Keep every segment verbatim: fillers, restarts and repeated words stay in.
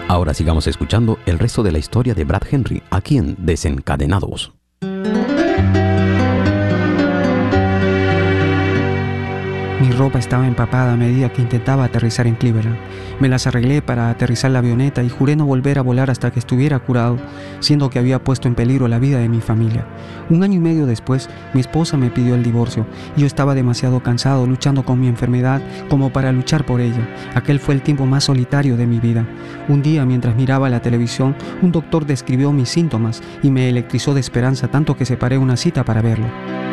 Ahora sigamos escuchando el resto de la historia de Brad Henry, aquí en Desencadenados. Mi ropa estaba empapada a medida que intentaba aterrizar en Cleveland. Me las arreglé para aterrizar la avioneta y juré no volver a volar hasta que estuviera curado, siendo que había puesto en peligro la vida de mi familia. Un año y medio después, mi esposa me pidió el divorcio y yo estaba demasiado cansado luchando con mi enfermedad como para luchar por ella. Aquel fue el tiempo más solitario de mi vida. Un día, mientras miraba la televisión, un doctor describió mis síntomas y me electrizó de esperanza tanto que separé una cita para verlo.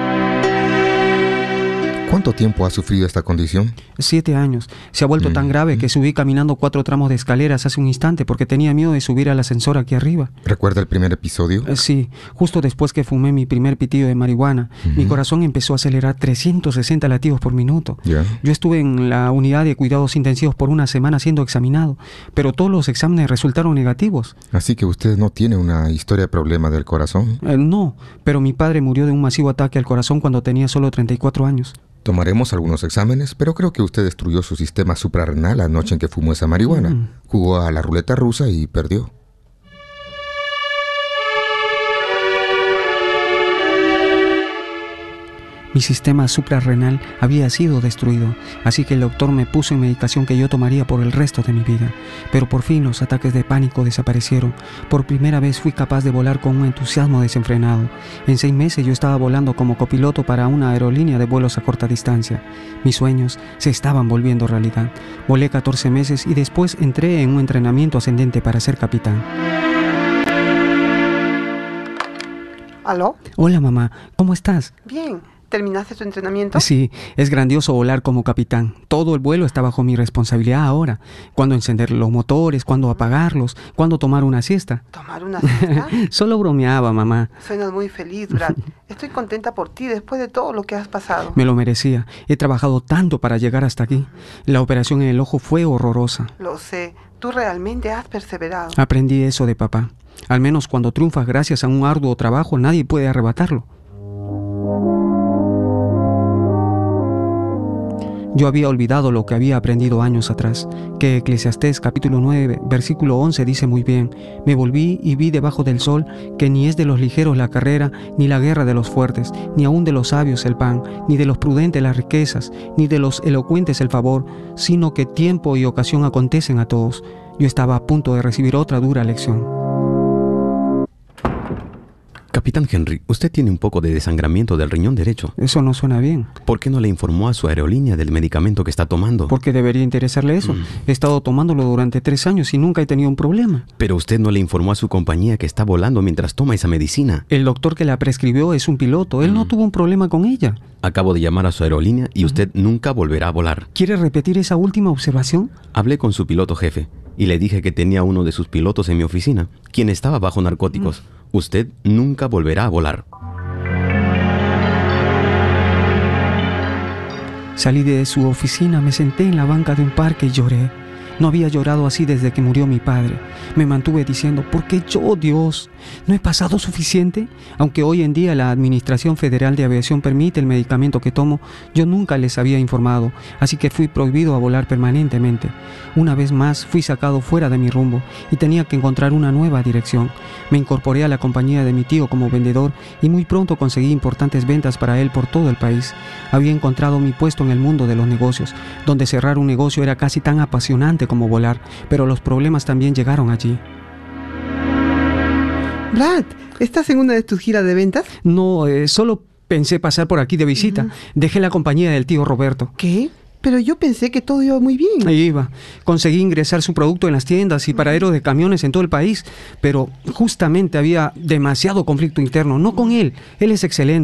¿Cuánto tiempo ha sufrido esta condición? Siete años. Se ha vuelto Mm. tan grave que subí caminando cuatro tramos de escaleras hace un instante porque tenía miedo de subir al ascensor aquí arriba. ¿Recuerda el primer episodio? Eh, Sí, justo después que fumé mi primer pitido de marihuana, mi corazón empezó a acelerar trescientos sesenta latidos por minuto. Ya. Yo estuve en la unidad de cuidados intensivos por una semana siendo examinado, pero todos los exámenes resultaron negativos. Así que usted no tiene una historia de problema del corazón. Eh, no, pero mi padre murió de un masivo ataque al corazón cuando tenía solo treinta y cuatro años. Tomaremos algunos exámenes, pero creo que usted destruyó su sistema suprarrenal la noche en que fumó esa marihuana. Mm. Jugó a la ruleta rusa y perdió. Mi sistema suprarrenal había sido destruido, así que el doctor me puso en medicación que yo tomaría por el resto de mi vida. Pero por fin los ataques de pánico desaparecieron. Por primera vez fui capaz de volar con un entusiasmo desenfrenado. En seis meses yo estaba volando como copiloto para una aerolínea de vuelos a corta distancia. Mis sueños se estaban volviendo realidad. Volé catorce meses y después entré en un entrenamiento ascendente para ser capitán. ¿Aló? Hola mamá, ¿cómo estás? Bien. ¿Terminaste tu entrenamiento? Sí, es grandioso volar como capitán. Todo el vuelo está bajo mi responsabilidad ahora. Cuándo encender los motores, cuándo apagarlos, cuándo tomar una siesta. ¿Tomar una siesta? Solo bromeaba, mamá. Suenas muy feliz, Brad. Estoy contenta por ti después de todo lo que has pasado. Me lo merecía. He trabajado tanto para llegar hasta aquí. La operación en el ojo fue horrorosa. Lo sé. Tú realmente has perseverado. Aprendí eso de papá. Al menos cuando triunfas gracias a un arduo trabajo, nadie puede arrebatarlo. Yo había olvidado lo que había aprendido años atrás, que Eclesiastés capítulo nueve, versículo once dice muy bien: me volví y vi debajo del sol que ni es de los ligeros la carrera, ni la guerra de los fuertes, ni aun de los sabios el pan, ni de los prudentes las riquezas, ni de los elocuentes el favor, sino que tiempo y ocasión acontecen a todos. Yo estaba a punto de recibir otra dura lección. Capitán Henry, usted tiene un poco de desangramiento del riñón derecho. Eso no suena bien. ¿Por qué no le informó a su aerolínea del medicamento que está tomando? ¿Por qué debería interesarle eso? Mm. He estado tomándolo durante tres años y nunca he tenido un problema. Pero usted no le informó a su compañía que está volando mientras toma esa medicina. El doctor que la prescribió es un piloto. Él no tuvo un problema con ella. Acabo de llamar a su aerolínea y usted nunca volverá a volar. ¿Quiere repetir esa última observación? Hablé con su piloto jefe y le dije que tenía uno de sus pilotos en mi oficina, quien estaba bajo narcóticos. Usted nunca volverá a volar. Salí de su oficina, me senté en la banca de un parque y lloré. No había llorado así desde que murió mi padre. Me mantuve diciendo: ¿por qué yo, Dios? ¿No he pasado suficiente? Aunque hoy en día la Administración Federal de Aviación permite el medicamento que tomo, yo nunca les había informado, así que fui prohibido a volar permanentemente. Una vez más fui sacado fuera de mi rumbo y tenía que encontrar una nueva dirección. Me incorporé a la compañía de mi tío como vendedor y muy pronto conseguí importantes ventas para él por todo el país. Había encontrado mi puesto en el mundo de los negocios, donde cerrar un negocio era casi tan apasionante como volar, pero los problemas también llegaron allí. Brad, ¿estás en una de tus giras de ventas? No, eh, solo pensé pasar por aquí de visita. Uh-huh. Dejé la compañía del tío Roberto. ¿Qué? Pero yo pensé que todo iba muy bien. Ahí iba. Conseguí ingresar su producto en las tiendas y paraderos de camiones en todo el país, pero justamente había demasiado conflicto interno. No con él. Él es excelente.